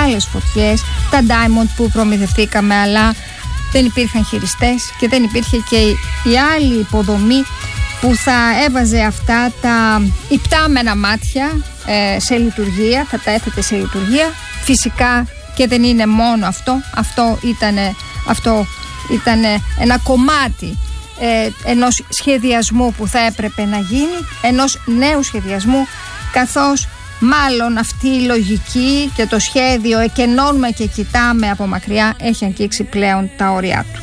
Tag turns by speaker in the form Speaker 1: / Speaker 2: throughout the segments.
Speaker 1: μεγάλες φωτιές, τα Diamond που προμηθευτήκαμε, αλλά δεν υπήρχαν χειριστές και δεν υπήρχε και η άλλη υποδομή που θα έβαζε αυτά τα υπτάμενα μάτια σε λειτουργία, θα τα έθετε σε λειτουργία. Φυσικά και δεν είναι μόνο αυτό, αυτό ήταν ένα κομμάτι ενός σχεδιασμού που θα έπρεπε να γίνει, ενός νέου σχεδιασμού, καθώς μάλλον αυτή η λογική και το σχέδιο εκενώνουμε και κοιτάμε από μακριά έχει αγγίξει πλέον τα όρια του.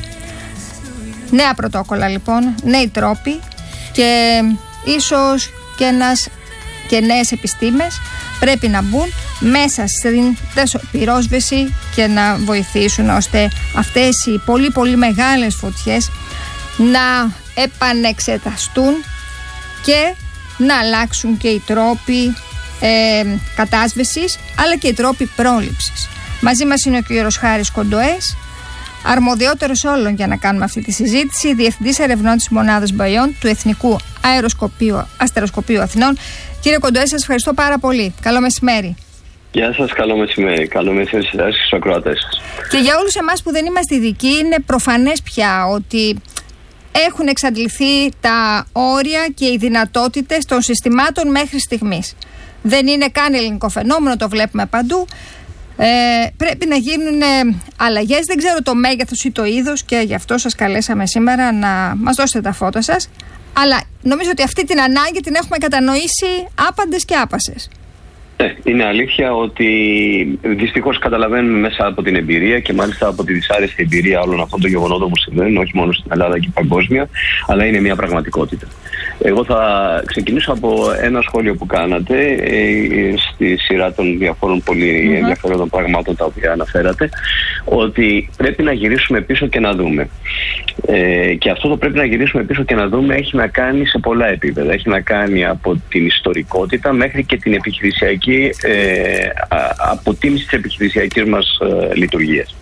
Speaker 1: Νέα πρωτόκολλα λοιπόν, νέοι τρόποι και ίσως και νέες επιστήμες πρέπει να μπουν μέσα στην πυρόσβεση και να βοηθήσουν ώστε αυτές οι πολύ πολύ μεγάλες φωτιές να επανεξεταστούν και να αλλάξουν και οι τρόποι κατάσβεσης αλλά και οι τρόποι πρόληψης. Μαζί μας είναι ο κύριος Χάρης Κοντοές, αρμοδιότερος όλων για να κάνουμε αυτή τη συζήτηση, Διευθυντής Ερευνών της Μονάδας Μπαϊών του Εθνικού Αστεροσκοπείου Αθηνών. Κύριε Κοντοές, σας ευχαριστώ πάρα πολύ. Καλό μεσημέρι.
Speaker 2: Γεια σας, καλό μεσημέρι. Καλό μεσημέρι στους ακροατές σας.
Speaker 1: Και για όλους εμάς που δεν είμαστε ειδικοί, είναι προφανές πια ότι έχουν εξαντληθεί τα όρια και οι δυνατότητες των συστημάτων μέχρι στιγμής. Δεν είναι καν ελληνικό φαινόμενο, το βλέπουμε παντού. Πρέπει να γίνουν αλλαγές, δεν ξέρω το μέγεθος ή το είδος και γι' αυτό σας καλέσαμε σήμερα να μας δώσετε τα φώτα σας, αλλά νομίζω ότι αυτή την ανάγκη την έχουμε κατανοήσει άπαντες και άπασες.
Speaker 2: Είναι αλήθεια ότι δυστυχώς καταλαβαίνουμε μέσα από την εμπειρία και μάλιστα από τη δυσάρεστη εμπειρία όλων αυτών των γεγονότων που συμβαίνουν, όχι μόνο στην Ελλάδα και παγκόσμια, αλλά είναι μια πραγματικότητα. Εγώ θα ξεκινήσω από ένα σχόλιο που κάνατε στη σειρά των διαφόρων πολύ ενδιαφέροντων πραγμάτων τα οποία αναφέρατε, ότι πρέπει να γυρίσουμε πίσω και να δούμε. Και αυτό το πρέπει να γυρίσουμε πίσω και να δούμε έχει να κάνει σε πολλά επίπεδα. Έχει να κάνει από την ιστορικότητα μέχρι και την επιχειρησιακή αποτίμηση της επιχειρησιακής μας λειτουργίας.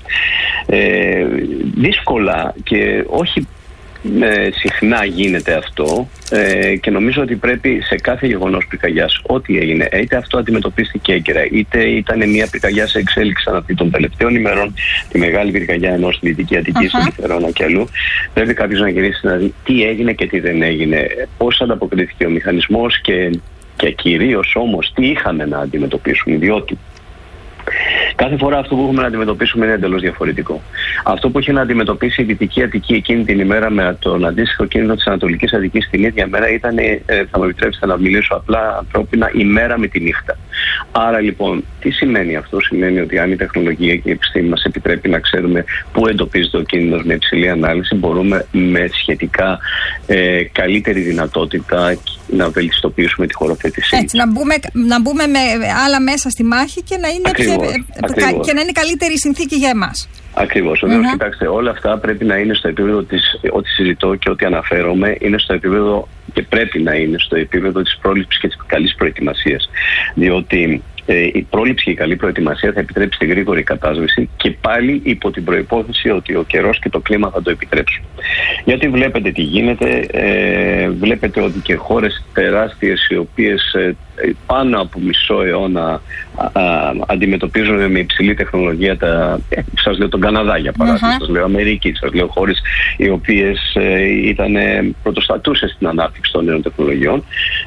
Speaker 2: Δύσκολα και όχι συχνά γίνεται αυτό και νομίζω ότι πρέπει σε κάθε γεγονός πυρκαγιάς, ό,τι έγινε, είτε αυτό αντιμετωπίστηκε έγκαιρα, είτε ήταν μια πυρκαγιά σε εξέλιξη σαν αυτή των τελευταίων ημερών, τη μεγάλη πυρκαγιά ενός στη Δυτική Αττική, στο Λιθερόνα και αλλού, πρέπει κάποιος να γυρίσει να δει τι έγινε και τι δεν έγινε, πώς ανταποκρίθηκε ο μηχανισμός και κυρίως όμως τι είχαμε να αντιμετωπίσουμε, διότι κάθε φορά αυτό που έχουμε να αντιμετωπίσουμε είναι εντελώς διαφορετικό. Αυτό που είχε να αντιμετωπίσει η Δυτική Αττική εκείνη την ημέρα με τον αντίστοιχο κίνδυνο της Ανατολικής Αττικής την ίδια μέρα ήταν, θα μου επιτρέψετε να μιλήσω απλά ανθρώπινα, η μέρα με τη νύχτα. Άρα λοιπόν, τι σημαίνει αυτό? Σημαίνει ότι αν η τεχνολογία και η επιστήμη μας επιτρέπει να ξέρουμε πού εντοπίζεται ο κίνδυνος με υψηλή ανάλυση, μπορούμε με σχετικά καλύτερη δυνατότητα να βελτιστοποιήσουμε τη χωροθέτησή.
Speaker 1: Έτσι, να μπούμε με άλλα μέσα στη μάχη και να είναι, και να είναι καλύτερη η συνθήκη για εμάς.
Speaker 2: Ακριβώς. Κοιτάξτε, όλα αυτά πρέπει να είναι στο επίπεδο της, ό,τι συζητώ και ό,τι αναφέρομαι, είναι στο επίπεδο και πρέπει να είναι στο επίπεδο της πρόληψης και της καλής προετοιμασίας. Διότι η πρόληψη και η καλή προετοιμασία θα επιτρέψει τη γρήγορη κατάσβεση και πάλι υπό την προϋπόθεση ότι ο καιρός και το κλίμα θα το επιτρέψουν. Γιατί βλέπετε τι γίνεται, βλέπετε ότι και χώρες τεράστιες οι οποίες πάνω από μισό αιώνα αντιμετωπίζουν με υψηλή τεχνολογία σας λέω τον Καναδά για παράδειγμα, σας λέω Αμερική, σας λέω χώρες οι οποίες ήταν πρωτοστατούσες στην ανάπτυξη των νέων τεχνολογιών,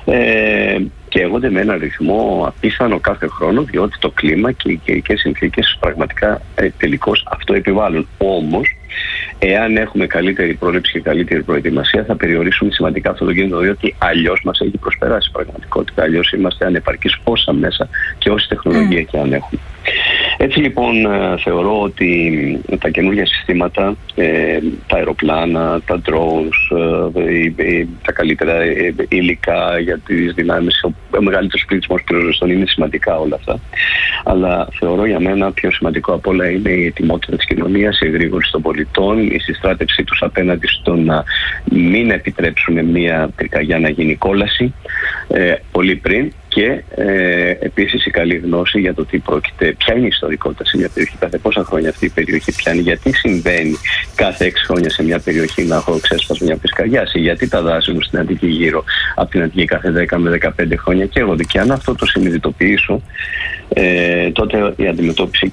Speaker 2: και έγονται με ένα ρυθμό απίθανο κάθε χρόνο, διότι το κλίμα και οι καιρικές συνθήκες πραγματικά τελικώς αυτό επιβάλλουν. Όμως, εάν έχουμε καλύτερη πρόληψη και καλύτερη προετοιμασία, θα περιορίσουμε σημαντικά αυτό το κίνδυνο, διότι αλλιώς μας έχει προσπεράσει η πραγματικότητα. Αλλιώς είμαστε ανεπαρκείς όσα μέσα και όση τεχνολογία και αν έχουμε. Έτσι λοιπόν θεωρώ ότι τα καινούργια συστήματα, τα αεροπλάνα, τα drones, τα καλύτερα υλικά για τις δυνάμεις, ο μεγαλύτερος πληθυσμός πυροσβεστών, είναι σημαντικά όλα αυτά. Αλλά θεωρώ για μένα πιο σημαντικό απ' όλα είναι η ετοιμότητα της κοινωνίας, η εγρήγορση των πολιτών, η συστράτευσή τους απέναντι στο να μην επιτρέψουν μια πυρκαγιά να γίνει κόλαση πολύ πριν. Και επίσης η καλή γνώση για το τι πρόκειται, ποια είναι η ιστορικότητα σε μια περιοχή, κάθε πόσα χρόνια αυτή η περιοχή πιάνει, γιατί συμβαίνει κάθε 6 χρόνια σε μια περιοχή να έχω ξέσπασμα μια πυρκαγιά, γιατί τα δάση μου στην Αττική γύρω από την Αττική κάθε 10 με 15 χρόνια καίγονται. Και αν αυτό το συνειδητοποιήσω, τότε η αντιμετώπιση